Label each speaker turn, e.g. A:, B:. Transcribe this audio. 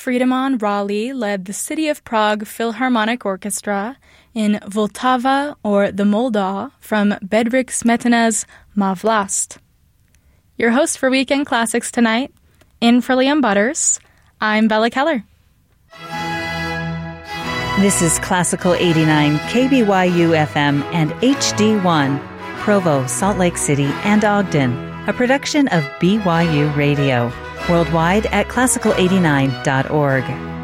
A: Friedemann Raleigh led the City of Prague Philharmonic Orchestra in Vltava or the Moldau from Bedřich Smetana's Má Vlast. Your host for Weekend Classics tonight, in for Liam Butters, I'm Bella Keller.
B: This is Classical 89 KBYU FM and HD1, Provo, Salt Lake City, and Ogden, a production of BYU Radio. Worldwide at classical89.org.